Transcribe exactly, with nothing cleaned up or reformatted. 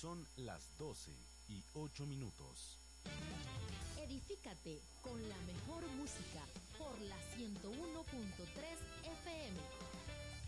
Son las doce y ocho minutos. Edifícate con la mejor música por la cien.